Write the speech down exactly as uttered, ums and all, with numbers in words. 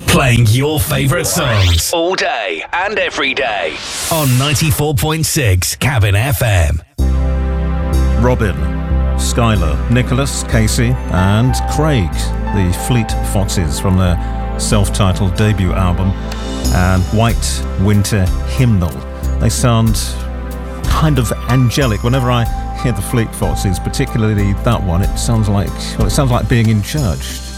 Playing your favourite songs all day and every day on ninety-four point six Cabin F M. Robin, Skylar, Nicholas, Casey and Craig, the Fleet Foxes from their self-titled debut album, and White Winter Hymnal. They sound kind of angelic. Whenever I hear the Fleet Foxes, particularly that one, it sounds like, well, it sounds like being in church.